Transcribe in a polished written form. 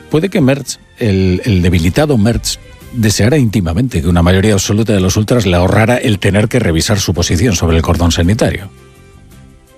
puede que Merckx, el debilitado Merckx, deseara íntimamente que una mayoría absoluta de los ultras le ahorrara el tener que revisar su posición sobre el cordón sanitario.